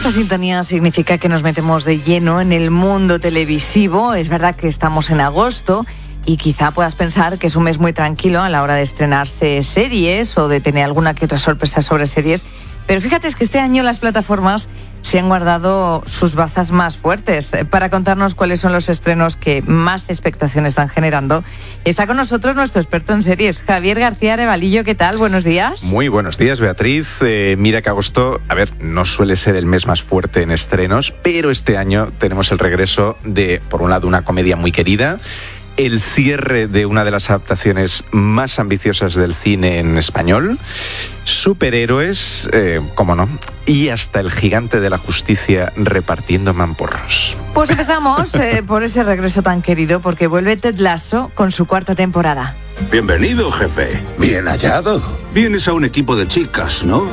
esta sintonía significa que nos metemos de lleno en el mundo televisivo. Es verdad que estamos en agosto y quizá puedas pensar que es un mes muy tranquilo a la hora de estrenarse series o de tener alguna que otra sorpresa sobre series. Pero fíjate, es que este año las plataformas se han guardado sus bazas más fuertes. Para contarnos cuáles son los estrenos que más expectación están generando, está con nosotros nuestro experto en series, Javier García Arevalillo. ¿Qué tal? Buenos días. Muy buenos días, Beatriz. Mira que agosto, no suele ser el mes más fuerte en estrenos, pero este año tenemos el regreso de, por un lado, una comedia muy querida, el cierre de una de las adaptaciones más ambiciosas del cine en español, superhéroes, cómo no, y hasta el gigante de la justicia repartiendo mamporros. Pues empezamos por ese regreso tan querido, porque vuelve Ted Lasso con su 4ª temporada. Bienvenido, jefe. Bien hallado. Vienes a un equipo de chicas, ¿no?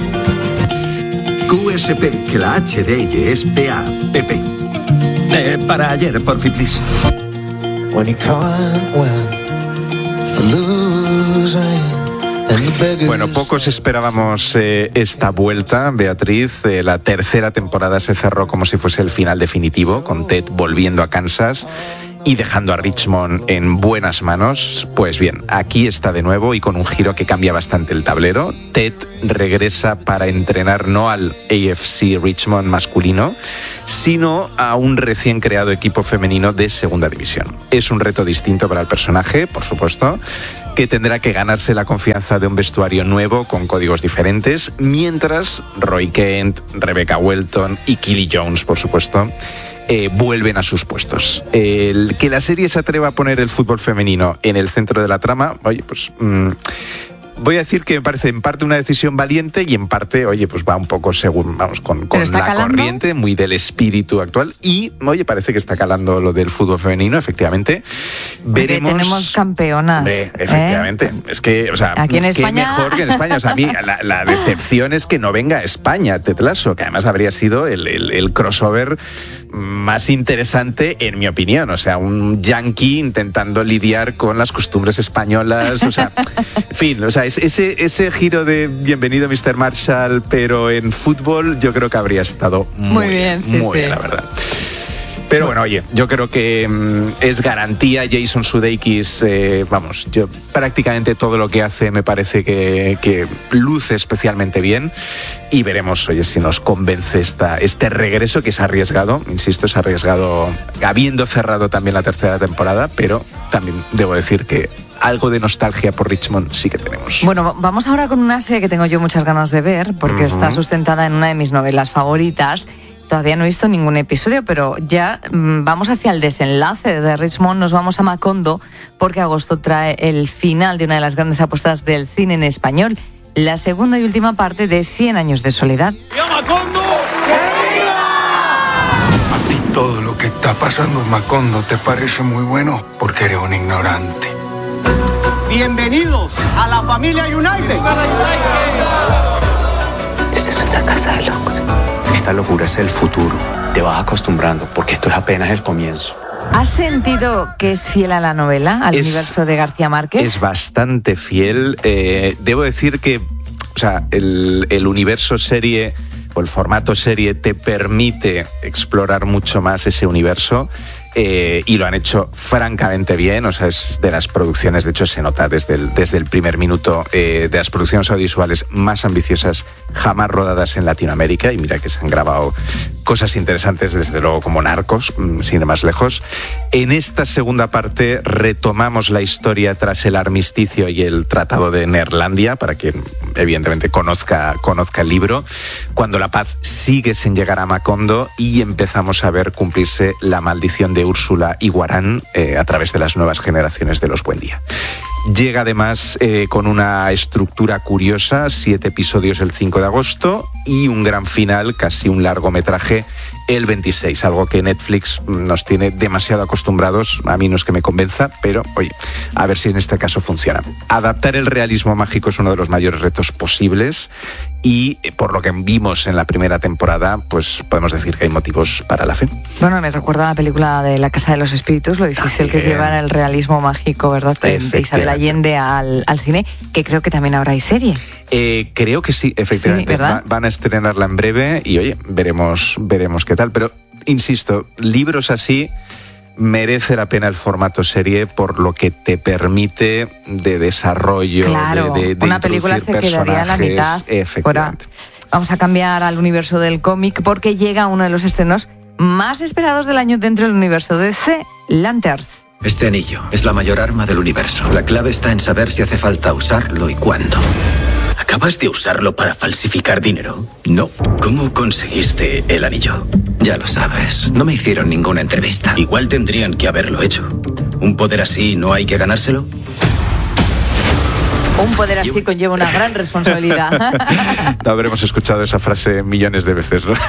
QSP, que la H de ella es PAPP. Para ayer, por fin, please. Bueno, pocos esperábamos esta vuelta, Beatriz. La 3ª temporada se cerró como si fuese el final definitivo, con Ted volviendo a Kansas y dejando a Richmond en buenas manos. Pues bien, aquí está de nuevo y con un giro que cambia bastante el tablero. Ted regresa para entrenar no al AFC Richmond masculino, sino a un recién creado equipo femenino de segunda división. Es un reto distinto para el personaje, por supuesto, que tendrá que ganarse la confianza de un vestuario nuevo con códigos diferentes, mientras Roy Kent, Rebecca Welton y Kelly Jones, por supuesto, vuelven a sus puestos. El que la serie se atreva a poner el fútbol femenino en el centro de la trama, oye, pues voy a decir que me parece en parte una decisión valiente y en parte, oye, pues va un poco según, vamos, con la corriente, muy del espíritu actual. Y, oye, parece que está calando lo del fútbol femenino, efectivamente. Veremos. Tenemos campeonas. Efectivamente. Es que, o sea, aquí en España, qué mejor que en España. O sea, a mí la decepción es que no venga a España Ted Lasso, que además habría sido el crossover más interesante, en mi opinión. O sea, un yankee intentando lidiar con las costumbres españolas. O sea, en fin, o sea, ese giro de bienvenido Mr. Marshall, pero en fútbol, yo creo que habría estado muy bien, la verdad. Pero bueno, oye, yo creo que es garantía. Jason Sudeikis, yo prácticamente todo lo que hace me parece que luce especialmente bien. Y veremos, oye, si nos convence este regreso, que es arriesgado, insisto, es arriesgado habiendo cerrado también la 3ª temporada, pero también debo decir que algo de nostalgia por Richmond sí que tenemos. Bueno, vamos ahora con una serie que tengo yo muchas ganas de ver, porque está sustentada en una de mis novelas favoritas. Todavía no he visto ningún episodio, pero ya vamos hacia el desenlace de Richmond. Nos vamos a Macondo, porque agosto trae el final de una de las grandes apuestas del cine en español, la segunda y última parte de 100 años de soledad. ¡Ya Macondo! A ti todo lo que está pasando en Macondo te parece muy bueno porque eres un ignorante. Bienvenidos a la familia United. Esta es una casa de locos. Esta locura es el futuro. Te vas acostumbrando porque esto es apenas el comienzo. ¿Has sentido que es fiel a la novela, al universo de García Márquez? Es bastante fiel. Debo decir que, o sea, el universo serie o el formato serie te permite explorar mucho más ese universo. Y lo han hecho francamente bien. O sea, es de las producciones, de hecho se nota desde el primer minuto, de las producciones audiovisuales más ambiciosas jamás rodadas en Latinoamérica. Y mira que se han grabado cosas interesantes, desde luego, como Narcos, sin ir más lejos. En esta segunda parte retomamos la historia tras el armisticio y el Tratado de Neerlandia, para quien evidentemente conozca el libro, cuando la paz sigue sin llegar a Macondo y empezamos a ver cumplirse la maldición de Úrsula y Guarán a través de las nuevas generaciones de los Buendía. Llega además con una estructura curiosa, 7 episodios el 5 de agosto y un gran final, casi un largometraje, el 26, algo que Netflix nos tiene demasiado acostumbrados. A mí no es que me convenza, pero oye, a ver si en este caso funciona. Adaptar el realismo mágico es uno de los mayores retos posibles y por lo que vimos en la primera temporada, pues podemos decir que hay motivos para la fe. Bueno, me recuerda a la película de La Casa de los Espíritus, lo difícil que es llevar el realismo mágico, ¿verdad?, de Isabel Allende al cine, que creo que también ahora hay serie. Creo que sí, efectivamente. Sí, van a estrenarla en breve y, oye, veremos qué tal. Pero, insisto, libros así merece la pena el formato serie por lo que te permite de desarrollo, claro, de una película se quedaría a la mitad. Efectivamente. Vamos a cambiar al universo del cómic porque llega uno de los estrenos más esperados del año dentro del universo de DC, Lanterns. Este anillo es la mayor arma del universo. La clave está en saber si hace falta usarlo y cuándo. ¿Acabas de usarlo para falsificar dinero? No. ¿Cómo conseguiste el anillo? Ya lo sabes, no me hicieron ninguna entrevista. Igual tendrían que haberlo hecho. ¿Un poder así no hay que ganárselo? Un poder así conlleva una gran responsabilidad. No habremos escuchado esa frase millones de veces, ¿no?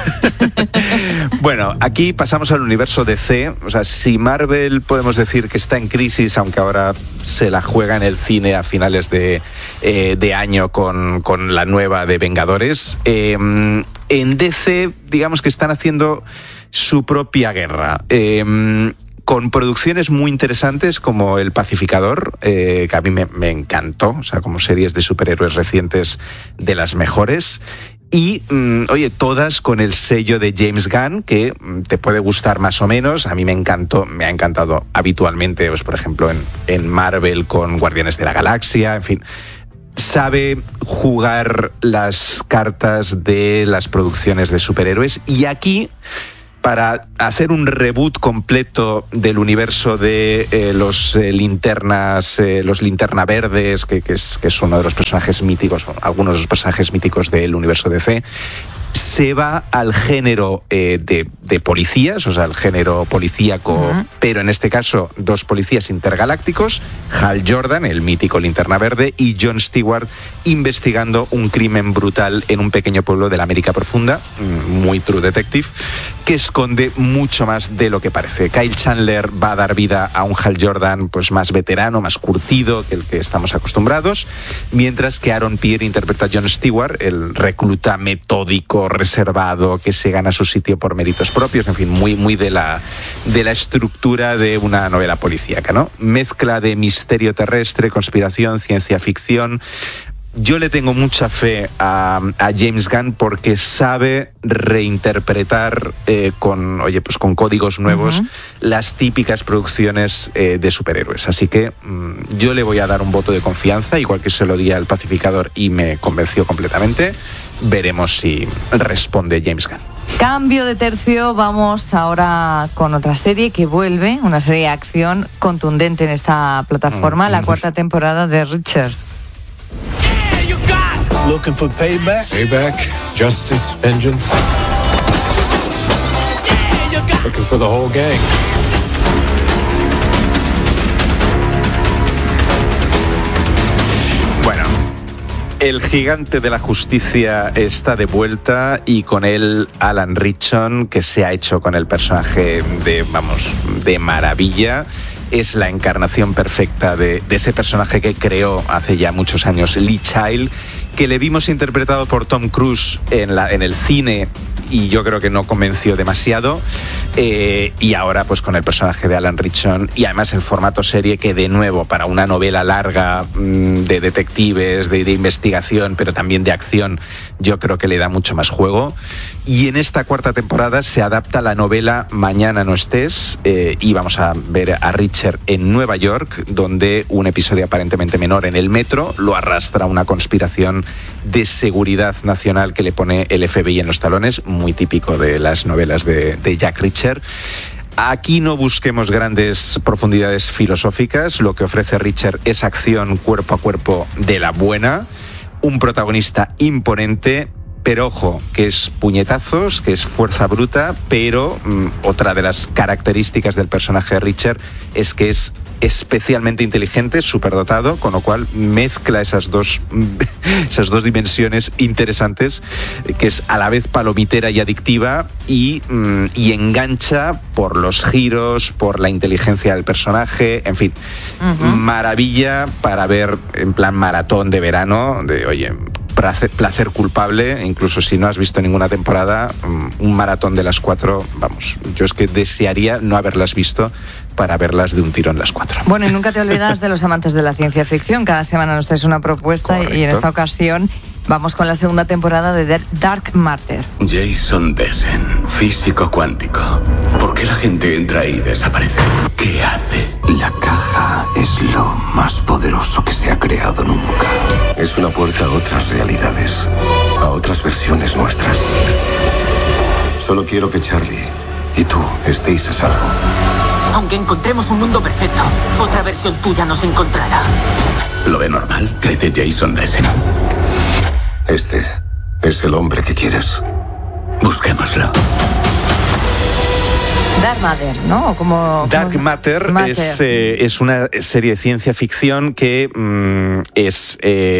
Bueno, aquí pasamos al universo DC. O sea, si Marvel podemos decir que está en crisis, aunque ahora se la juega en el cine a finales de año con la nueva de Vengadores, en DC, digamos que están haciendo su propia guerra. Con producciones muy interesantes como El Pacificador, que a mí me encantó, o sea, como series de superhéroes recientes de las mejores. Y, oye, todas con el sello de James Gunn, que te puede gustar más o menos. A mí me ha encantado habitualmente, pues, por ejemplo, en Marvel con Guardianes de la Galaxia, en fin. Sabe jugar las cartas de las producciones de superhéroes. Y aquí, para hacer un reboot completo del universo de los linterna verdes, que es uno de los personajes míticos, algunos de los personajes míticos del universo DC, se va al género de policías, o sea, al género policíaco, pero en este caso 2 policías intergalácticos, Hal Jordan, el mítico Linterna Verde, y Jon Stewart investigando un crimen brutal en un pequeño pueblo de la América Profunda, muy True Detective, que esconde mucho más de lo que parece. Kyle Chandler va a dar vida a un Hal Jordan pues más veterano, más curtido que el que estamos acostumbrados, mientras que Aaron Pierre interpreta a Jon Stewart, el recluta metódico, reservado, que se gana su sitio por méritos propios, en fin, muy de la estructura de una novela policíaca, ¿no? Mezcla de misterio terrestre, conspiración, ciencia ficción. Yo le tengo mucha fe a James Gunn porque sabe reinterpretar con códigos nuevos las típicas producciones de superhéroes. Así que yo le voy a dar un voto de confianza, igual que se lo di al Pacificador y me convenció completamente. Veremos si responde James Gunn. Cambio de tercio, vamos ahora con otra serie que vuelve, una serie de acción contundente en esta plataforma, la 4ª temporada de Reacher. Looking for payback? Payback, justice, vengeance. Looking for the whole gang. Bueno, el gigante de la justicia está de vuelta y con él Alan Ritchson, que se ha hecho con el personaje de maravilla. Es la encarnación perfecta de ese personaje que creó hace ya muchos años Lee Child, que le vimos interpretado por Tom Cruise en el cine y yo creo que no convenció demasiado, y ahora pues con el personaje de Alan Ritchson y además el formato serie, que de nuevo para una novela larga de detectives, de investigación, pero también de acción, yo creo que le da mucho más juego. Y en esta 4ª temporada se adapta la novela Mañana no estés, y vamos a ver a Reacher en Nueva York, donde un episodio aparentemente menor en el metro lo arrastra a una conspiración de seguridad nacional que le pone el FBI en los talones, muy típico de las novelas de Jack Reacher. Aquí no busquemos grandes profundidades filosóficas, lo que ofrece Reacher es acción cuerpo a cuerpo de la buena, un protagonista imponente, pero ojo, que es puñetazos, que es fuerza bruta, pero otra de las características del personaje de Reacher es que es especialmente inteligente, superdotado, con lo cual mezcla esas dos dimensiones interesantes, que es a la vez palomitera y adictiva, y engancha por los giros, por la inteligencia del personaje, en fin, maravilla para ver en plan maratón de verano, de oye, placer culpable, incluso si no has visto ninguna temporada, un maratón de las 4, vamos, yo es que desearía no haberlas visto para verlas de un tirón las 4. Bueno, y nunca te olvidas de los amantes de la ciencia ficción, cada semana nos traes una propuesta. Correcto. Y en esta ocasión Vamos con la segunda temporada de Dark Matter. Jason Dessen, físico cuántico. ¿Por qué la gente entra y desaparece? ¿Qué hace? La caja es lo más poderoso que se ha creado nunca. Es una puerta a otras realidades, a otras versiones nuestras. Solo quiero que Charlie y tú estéis a salvo. Aunque encontremos un mundo perfecto, otra versión tuya nos encontrará. ¿Lo ve normal? Crece Jason Dessen. Este es el hombre que quieres. Busquémoslo. Dark Matter, ¿no? Dark Matter. Es una serie de ciencia ficción que es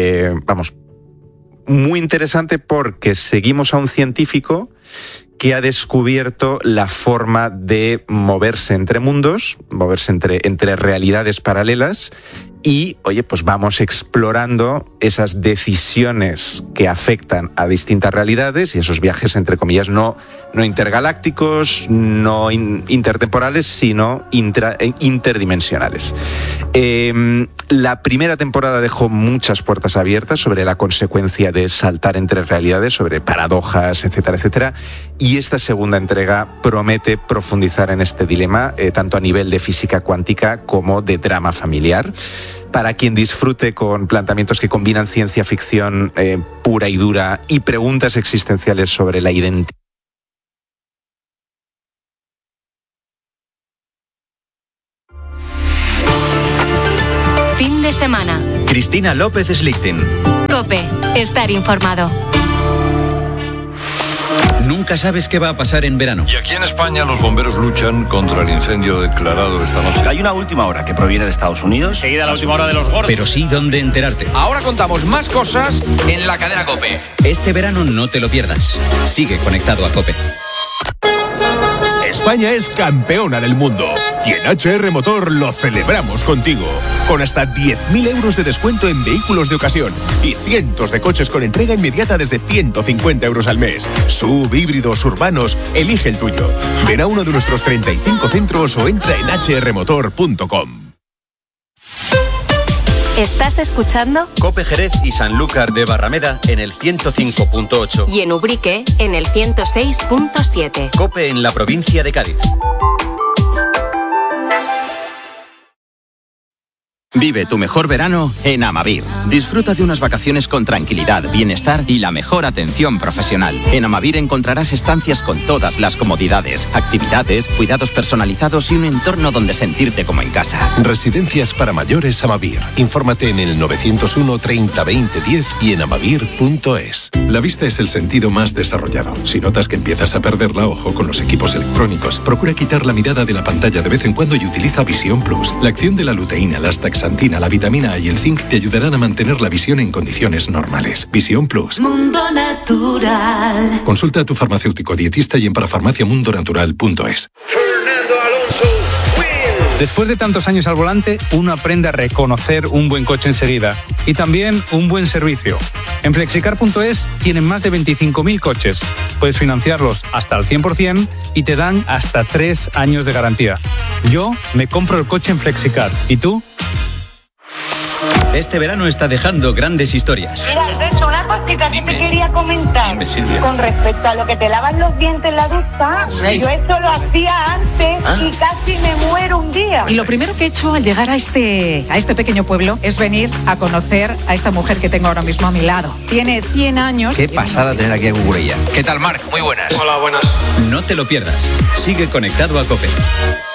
muy interesante porque seguimos a un científico que ha descubierto la forma de moverse entre mundos, moverse entre realidades paralelas. Y, oye, pues vamos explorando esas decisiones que afectan a distintas realidades y esos viajes, entre comillas, no intergalácticos, no intertemporales, sino interdimensionales. La primera temporada dejó muchas puertas abiertas sobre la consecuencia de saltar entre realidades, sobre paradojas, etcétera, etcétera. Y esta segunda entrega promete profundizar en este dilema, tanto a nivel de física cuántica como de drama familiar. Para quien disfrute con planteamientos que combinan ciencia ficción pura y dura y preguntas existenciales sobre la identidad. Fin de semana. Cristina López Slichting. COPE. Estar informado. Nunca sabes qué va a pasar en verano. Y aquí en España los bomberos luchan contra el incendio declarado esta noche. Hay una última hora que proviene de Estados Unidos. Seguida la última hora de los gordos. Pero sí dónde enterarte. Ahora contamos más cosas en la cadena COPE. Este verano no te lo pierdas. Sigue conectado a COPE. España es campeona del mundo y en HR Motor lo celebramos contigo, con hasta 10.000 euros de descuento en vehículos de ocasión y cientos de coches con entrega inmediata desde 150 euros al mes. SUV, híbridos, urbanos, elige el tuyo. Ven a uno de nuestros 35 centros o entra en hrmotor.com. ¿Estás escuchando? COPE Jerez y Sanlúcar de Barrameda en el 105.8. Y en Ubrique en el 106.7. COPE en la provincia de Cádiz. Vive tu mejor verano en Amavir. Disfruta de unas vacaciones con tranquilidad, bienestar y la mejor atención profesional. En Amavir encontrarás estancias con todas las comodidades, actividades, cuidados personalizados y un entorno donde sentirte como en casa. Residencias para mayores Amavir. Infórmate en el 901 30 20 10 y en amavir.es. La vista es el sentido más desarrollado. Si notas que empiezas a perderla, ojo con los equipos electrónicos. Procura quitar la mirada de la pantalla de vez en cuando y utiliza Visión Plus. La acción de la luteína, la astaxantina, la vitamina A y el zinc te ayudarán a mantener la visión en condiciones normales. Visión Plus. Mundo Natural. Consulta a tu farmacéutico dietista y en parafarmaciamundonatural.es. Después de tantos años al volante, uno aprende a reconocer un buen coche enseguida y también un buen servicio. En Flexicar.es tienen más de 25.000 coches. Puedes financiarlos hasta al 100% y te dan hasta 3 años de garantía. Yo me compro el coche en Flexicar. ¿Y tú? Este verano está dejando grandes historias. Mira, Alberto, una cosita que te quería comentar. Dime, Silvia. Con respecto a lo que te lavas los dientes en la ducha, yo eso lo hacía antes y casi me muero un día. Y lo primero que he hecho al llegar a este pequeño pueblo es venir a conocer a esta mujer que tengo ahora mismo a mi lado. Tiene 100 años. Qué pasada tener aquí a Cucurella. ¿Qué tal, Marc? Muy buenas. Hola, buenas. No te lo pierdas. Sigue conectado a COPE.